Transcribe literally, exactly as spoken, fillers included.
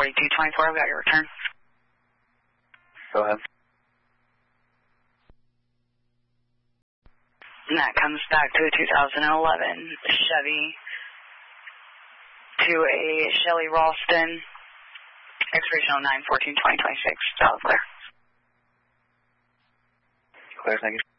forty-two twenty-four, I've got your return. Go ahead. And that comes back to a two thousand eleven Chevy to a Shelley Ralston, expiration oh nine fourteen twenty twenty-six. That was clear. Clear, thank you.